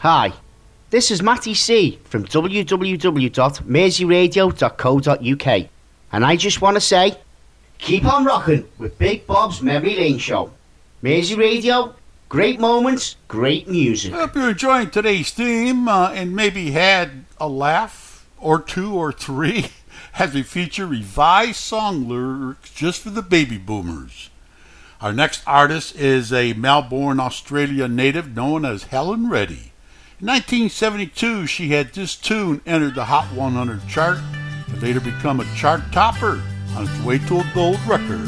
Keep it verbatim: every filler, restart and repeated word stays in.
Hi, this is Matty C from w w w dot mersey radio dot co dot u k, and I just want to say, keep on rocking with Big Bob's Memory Lane Show. Mersey Radio, great moments, great music. I hope you're enjoying today's theme uh, and maybe had a laugh or two or three as we feature revised song lyrics just for the baby boomers. Our next artist is a Melbourne, Australia native known as Helen Reddy. In nineteen seventy-two, she had this tune entered the Hot one hundred chart and later become a chart topper on its way to a gold record.